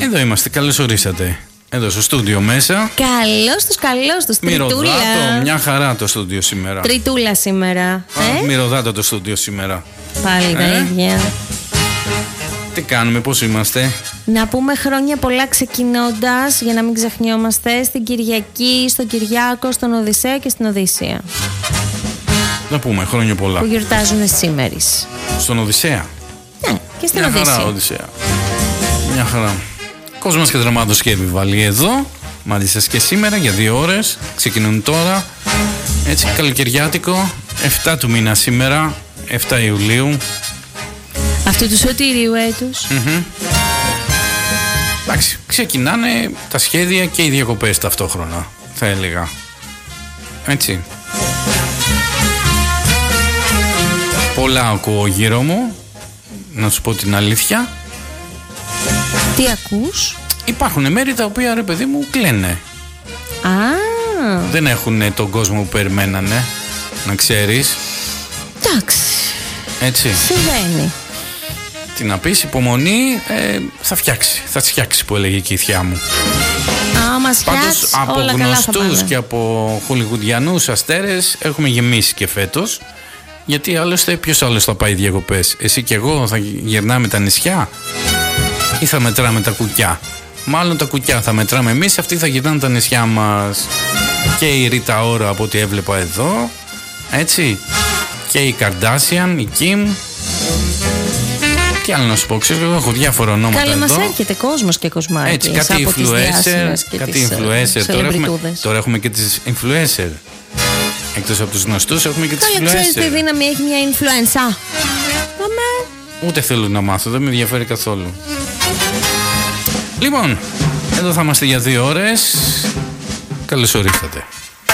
Εδώ είμαστε, καλώς ορίσατε. Εδώ στο στούντιο μέσα. Καλώς τους, τριτούλα. Μυρωδάτο, μια χαρά το στούντιο σήμερα. Τριτούλα σήμερα. Μυρωδάτο το στούντιο σήμερα. Πάλι τα ίδια. Τι κάνουμε, πώς είμαστε? Να πούμε χρόνια πολλά ξεκινώντας, για να μην ξεχνιόμαστε, στην Κυριακή, στον Κυριάκο, στον Οδυσσέα και στην Οδύσσεια. Να πούμε χρόνια πολλά. Που γιορτάζουν σήμερις. Στον Οδυσσέα. Ναι, και στην Μια Οδύσσεια. χαρά, Οδυσσέα. Μια χαρά. Κόσμος και δραμάτος και επιβάλλει εδώ. Μαζί σας και σήμερα για 2 ώρες. Ξεκινούν τώρα. Έτσι, καλοκαιριάτικο. 7 του μήνα σήμερα. 7 Ιουλίου. Αυτού του σωτήριου έτους. Εντάξει, ξεκινάνε τα σχέδια και οι διακοπές ταυτόχρονα, θα έλεγα. Έτσι. Πολλά ακούω γύρω μου, να σου πω την αλήθεια. Τι ακούς? Υπάρχουν μέρη τα οποία, ρε παιδί μου, κλαίνε. Δεν έχουν τον κόσμο που περιμένανε, να ξέρεις. Εντάξει. Έτσι. Συμβαίνει. Τι να πεις, υπομονή, θα φτιάξει που έλεγε και η θιά μου. Μας Πάντως από γνωστούς και από χολιγουδιανούς αστέρες έχουμε γεμίσει και φέτος. Γιατί άλλωστε ποιος άλλος θα πάει διακοπές? Εσύ και εγώ θα γυρνάμε τα νησιά ή θα μετράμε τα κουκιά? Μάλλον τα κουκιά θα μετράμε εμείς, αυτοί θα γυρνάνε τα νησιά μας. Και η Ρίτα Ora από ό,τι έβλεπα εδώ, έτσι. Και η Καρντάσιαν, η Κιμ. Τι άλλο να σου πω, ξέρω, έχω διάφορα ονόματα εδώ. Καλή, μας έρχεται κόσμος και κοσμάκι. Έτσι, κάτι influencer. Τώρα έχουμε και τις influencer. Εκτός από τους γνωστούς έχουμε και τις influencer. Ξέρεις τι δύναμη έχει μια influencer? Ούτε θέλω να μάθω, δεν με ενδιαφέρει καθόλου. Λοιπόν, εδώ θα είμαστε για 2 ώρες. Καλώς ορίσατε.